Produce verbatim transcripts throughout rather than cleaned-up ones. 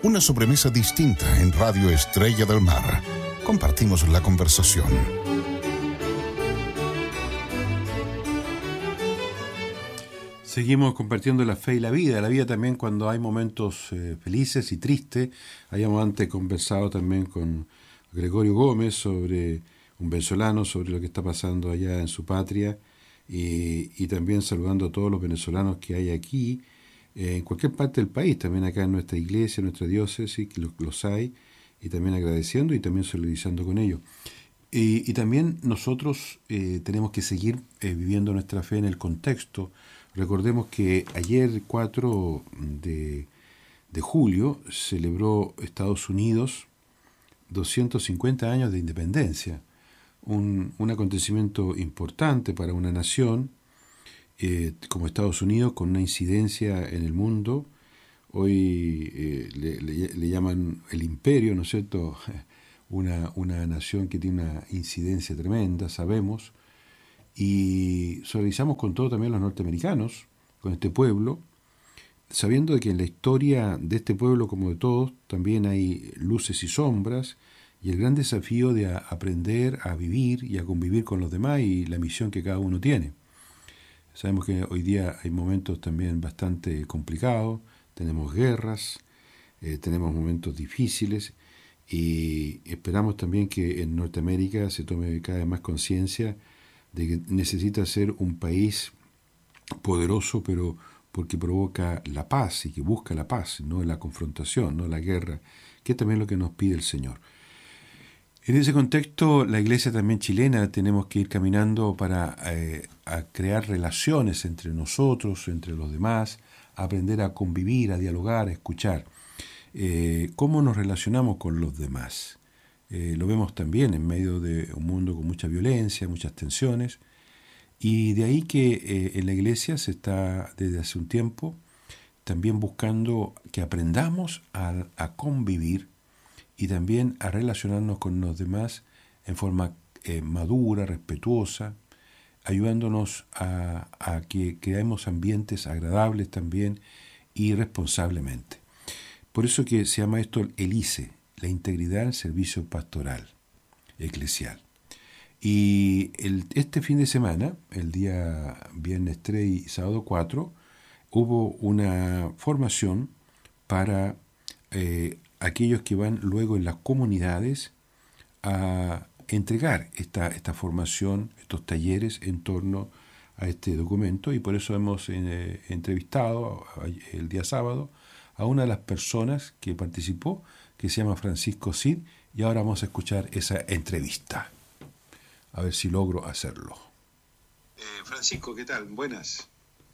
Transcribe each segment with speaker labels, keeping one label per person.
Speaker 1: Una sobremesa distinta en Radio Estrella del Mar. Compartimos la conversación.
Speaker 2: Seguimos compartiendo la fe y la vida. La vida también cuando hay momentos eh, felices y tristes. Habíamos antes conversado también con Gregorio Gómez sobre un venezolano, sobre lo que está pasando allá en su patria, y, y también saludando a todos los venezolanos que hay aquí, eh, en cualquier parte del país, también acá en nuestra iglesia, en nuestra diócesis, que los, los hay, y también agradeciendo y también solidarizando con ellos. Y, y también nosotros eh, tenemos que seguir eh, viviendo nuestra fe en el contexto. Recordemos que ayer, cuatro de, de julio, celebró Estados Unidos doscientos cincuenta años de independencia, un, un acontecimiento importante para una nación eh, como Estados Unidos, con una incidencia en el mundo. Hoy eh, le, le, le llaman el imperio, ¿no es cierto? Una, una nación que tiene una incidencia tremenda, sabemos. Y solidarizamos con todo también los norteamericanos, con este pueblo, sabiendo de que en la historia de este pueblo, como de todos, también hay luces y sombras, y el gran desafío de a aprender a vivir y a convivir con los demás y la misión que cada uno tiene. Sabemos que hoy día hay momentos también bastante complicados, tenemos guerras, eh, tenemos momentos difíciles, y esperamos también que en Norteamérica se tome cada vez más conciencia de que necesita ser un país poderoso, pero porque provoca la paz y que busca la paz, no la confrontación, no la guerra, que es también lo que nos pide el Señor. En ese contexto, la iglesia también chilena tenemos que ir caminando para eh, a crear relaciones entre nosotros, entre los demás, a aprender a convivir, a dialogar, a escuchar. Eh, ¿Cómo nos relacionamos con los demás? Eh, lo vemos también en medio de un mundo con mucha violencia, muchas tensiones, y de ahí que eh, en la iglesia se está desde hace un tiempo también buscando que aprendamos a, a convivir y también a relacionarnos con los demás en forma eh, madura, respetuosa, ayudándonos a, a que creemos ambientes agradables también y responsablemente. Por eso que se llama esto el I C E, la integridad del servicio pastoral eclesial. Y el, este fin de semana, el día viernes tres y sábado cuatro, hubo una formación para eh, aquellos que van luego en las comunidades a entregar esta, esta formación, estos talleres en torno a este documento, y por eso hemos eh, entrevistado el día sábado a una de las personas que participó, que se llama Francisco Cid, y ahora vamos a escuchar esa entrevista. A ver si logro hacerlo.
Speaker 3: Eh, Francisco, ¿qué tal? Buenas.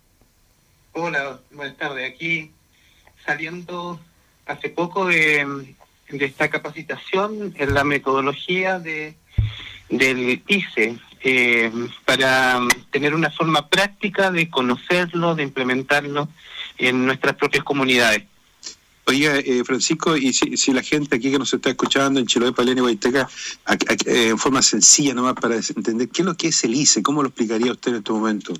Speaker 4: Hola, buenas tardes. Aquí saliendo hace poco de, de esta capacitación en la metodología de del I C E, eh, para tener una forma práctica de conocerlo, de implementarlo en nuestras propias comunidades.
Speaker 3: Oiga, eh, Francisco, y si, si la gente aquí que nos está escuchando en Chiloé, Palena y Guaiteca, a, a, eh, en forma sencilla nomás para entender, ¿qué es lo que es el I C E? ¿Cómo lo explicaría usted en este momento?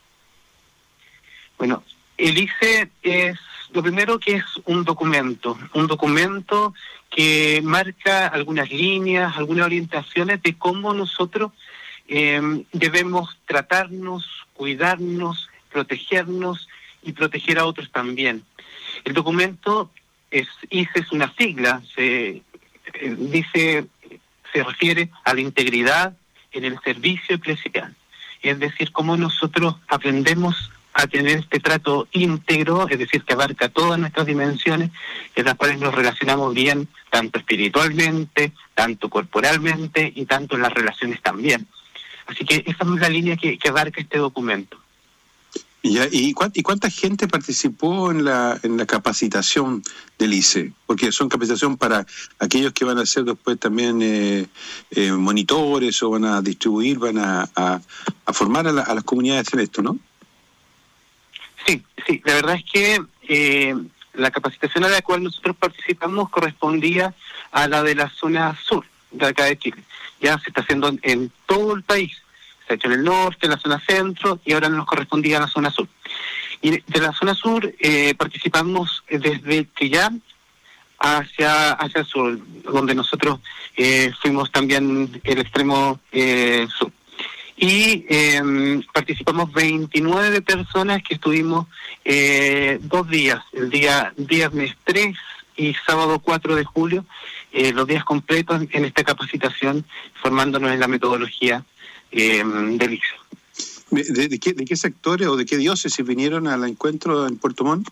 Speaker 4: Bueno, el I C E es lo primero que es un documento, un documento que marca algunas líneas, algunas orientaciones de cómo nosotros eh, debemos tratarnos, cuidarnos, protegernos y proteger a otros también. El documento es I C E, es una sigla, se eh, dice, se refiere a la integridad en el servicio eclesial, es decir, cómo nosotros aprendemos a tener este trato íntegro, es decir, que abarca todas nuestras dimensiones, en las cuales nos relacionamos bien, tanto espiritualmente, tanto corporalmente y tanto en las relaciones también. Así que esa es la línea que, que abarca este documento.
Speaker 3: ¿Y, y, cuánta, ¿Y cuánta gente participó en la en la capacitación del I C E? Porque son capacitación para aquellos que van a ser después también eh, eh, monitores, o van a distribuir, van a, a, a formar a, la, a las comunidades en esto, ¿no?
Speaker 4: Sí, sí, la verdad es que eh, la capacitación a la cual nosotros participamos correspondía a la de la zona sur de acá de Chile. Ya se está haciendo en, en todo el país. Se ha hecho en el norte, en la zona centro, y ahora nos correspondía a la zona sur. Y de la zona sur eh, participamos desde Chillán hacia, hacia el sur, donde nosotros eh, fuimos también el extremo eh, sur. Y eh, participamos veintinueve personas que estuvimos eh, dos días, el día viernes tres y sábado cuatro de julio, eh, los días completos en esta capacitación, formándonos en la metodología eh, del I C E.
Speaker 3: ¿De, de, qué, ¿De qué sectores o de qué diócesis vinieron al encuentro en Puerto Montt?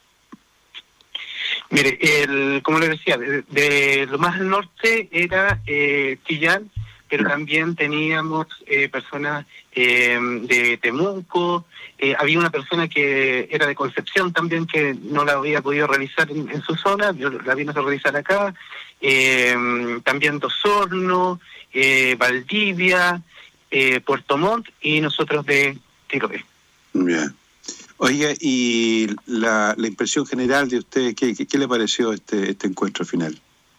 Speaker 4: Mire, el, como les decía, de, de lo más al norte era eh, Chillán, pero también teníamos eh, personas eh, de Temuco, eh, había una persona que era de Concepción también, que no la había podido realizar en, en su zona, yo la vino a realizar acá, eh, también de Osorno, eh, Valdivia, eh, Puerto Montt y nosotros de Chiloé.
Speaker 3: Bien. Oiga, y la, la impresión general de usted, ¿qué, qué, qué le pareció este, este encuentro final?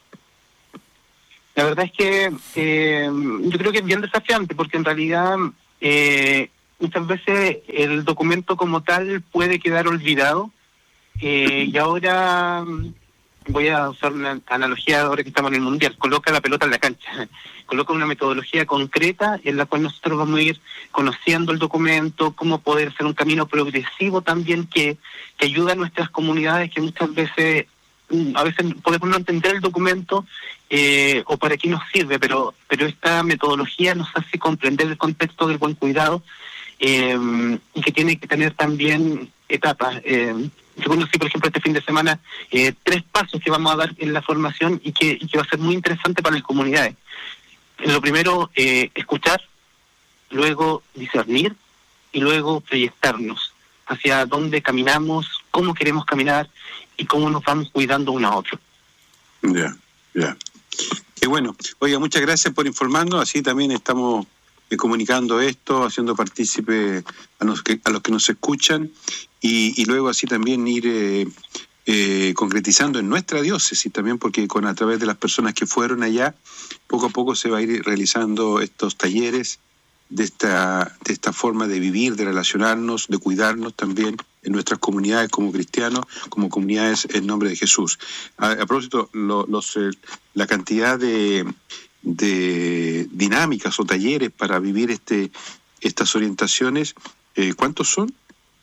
Speaker 4: La verdad es que eh, yo creo que es bien desafiante, porque en realidad eh, muchas veces el documento como tal puede quedar olvidado, eh, y ahora voy a usar una analogía ahora que estamos en el Mundial, coloca la pelota en la cancha, coloca una metodología concreta en la cual nosotros vamos a ir conociendo el documento, cómo poder hacer un camino progresivo también que, que ayuda a nuestras comunidades que muchas veces a veces podemos no entender el documento eh, o para qué nos sirve, pero pero esta metodología nos hace comprender el contexto del buen cuidado eh, y que tiene que tener también etapas. Eh, yo conocí, por ejemplo, este fin de semana eh, tres pasos que vamos a dar en la formación y que, y que va a ser muy interesante para las comunidades. Lo primero, eh, escuchar, luego discernir y luego proyectarnos hacia dónde caminamos, cómo queremos caminar y cómo nos vamos cuidando uno a otro.
Speaker 3: Ya, yeah, ya. Yeah. Qué bueno. Oiga, muchas gracias por informarnos. Así también estamos eh, comunicando esto, haciendo partícipe a los que, a los que nos escuchan y, y luego así también ir eh, eh, concretizando en nuestra diócesis también, porque con a través de las personas que fueron allá, poco a poco se va a ir realizando estos talleres de esta, de esta forma de vivir, de relacionarnos, de cuidarnos también en nuestras comunidades como cristianos, como comunidades en nombre de Jesús. A, a propósito, lo, los, eh, la cantidad de, de dinámicas o talleres para vivir este estas orientaciones, eh, ¿cuántos son?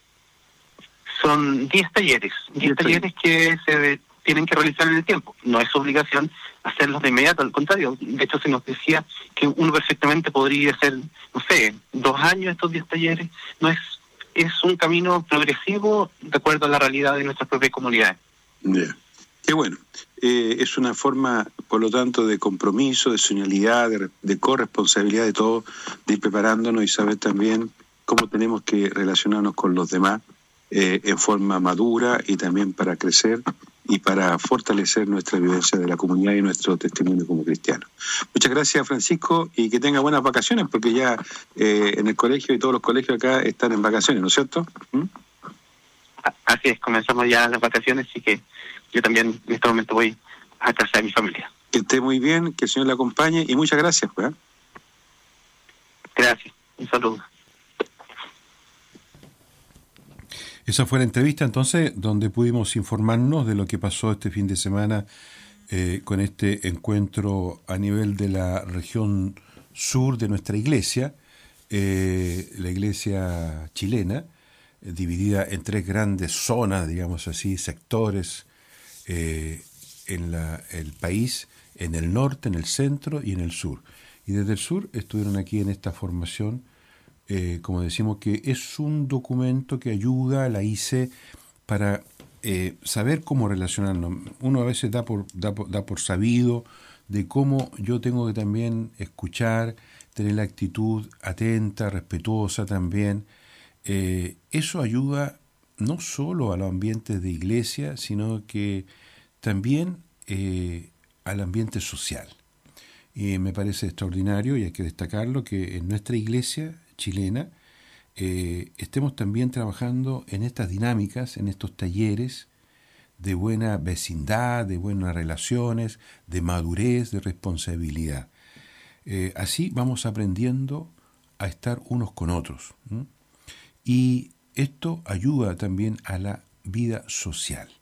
Speaker 4: Son diez talleres, diez talleres que se tienen que realizar en el tiempo. No es obligación hacerlos de inmediato, al contrario. De hecho, se nos decía que uno perfectamente podría hacer, no sé, dos años estos diez talleres. No es es un camino progresivo de acuerdo a la realidad de nuestras propias comunidades.
Speaker 3: Yeah. Qué bueno. Eh, es una forma, por lo tanto, de compromiso, de señalidad, de, de corresponsabilidad de todos, de ir preparándonos y saber también cómo tenemos que relacionarnos con los demás eh, en forma madura y también para crecer y para fortalecer nuestra vivencia de la comunidad y nuestro testimonio como cristianos. Muchas gracias, Francisco, y que tenga buenas vacaciones, porque ya eh, en el colegio y todos los colegios acá están en vacaciones, ¿no es cierto? ¿Mm?
Speaker 4: Así es, comenzamos ya las vacaciones, así que yo también en este momento voy a casa de mi familia.
Speaker 3: Que esté muy bien, que el Señor le acompañe y muchas gracias. ¿eh?
Speaker 4: Gracias, un saludo.
Speaker 2: Esa fue la entrevista entonces donde pudimos informarnos de lo que pasó este fin de semana eh, con este encuentro a nivel de la región sur de nuestra iglesia, eh, la iglesia chilena, eh, dividida en tres grandes zonas, digamos así, sectores eh, en la, el país, en el norte, en el centro y en el sur. Y desde el sur estuvieron aquí en esta formación. Eh, como decimos, que es un documento que ayuda a la I C E para eh, saber cómo relacionarnos. Uno a veces da por, da, por, da por sabido de cómo yo tengo que también escuchar, tener la actitud atenta, respetuosa también. Eh, eso ayuda no solo a los ambientes de iglesia, sino que también eh, al ambiente social. Y me parece extraordinario, y hay que destacarlo, que en nuestra iglesia chilena, eh, estemos también trabajando en estas dinámicas, en estos talleres de buena vecindad, de buenas relaciones, de madurez, de responsabilidad. Eh, así vamos aprendiendo a estar unos con otros. ¿Mm? Y esto ayuda también a la vida social.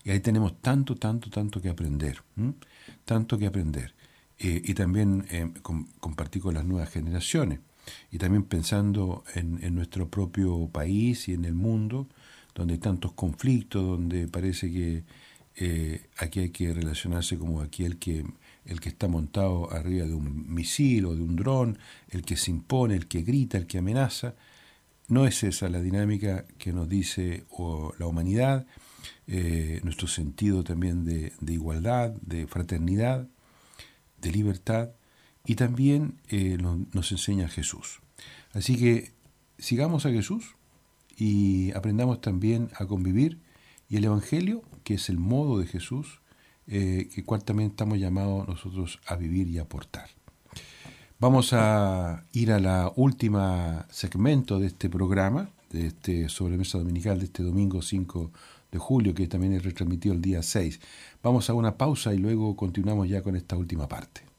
Speaker 2: Y ahí tenemos tanto, tanto, tanto que aprender, ¿m? tanto que aprender. Eh, y también eh, com- compartir con las nuevas generaciones. Y también pensando en, en nuestro propio país y en el mundo, donde hay tantos conflictos, donde parece que eh, aquí hay que relacionarse como aquel que, el que está montado arriba de un misil o de un dron, el que se impone, el que grita, el que amenaza. No es esa la dinámica que nos dice o la humanidad, eh, nuestro sentido también de, de igualdad, de fraternidad, de libertad, y también eh, nos, nos enseña Jesús. Así que sigamos a Jesús y aprendamos también a convivir, y el Evangelio, que es el modo de Jesús, eh, que cual también estamos llamados nosotros a vivir y a aportar. Vamos a ir a la última segmento de este programa, de este sobremesa dominical de este domingo cinco de julio, que también es retransmitido el día seis. Vamos a una pausa y luego continuamos ya con esta última parte.